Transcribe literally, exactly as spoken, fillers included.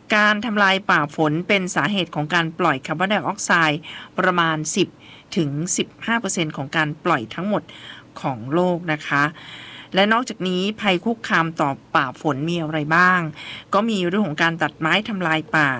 การทำลายป่าฝนเป็นสาเหตุของการปล่อยคาร์บอนไดออกไซด์ประมาณ สิบถึงสิบห้าเปอร์เซ็นต์ ของการปล่อยทั้งหมดของโลกนะคะและนอกจากนี้ภัยคุกคามต่อป่าฝนมีอะไรบ้างก็มีเรื่องของการตัดไม้ทำลายป่า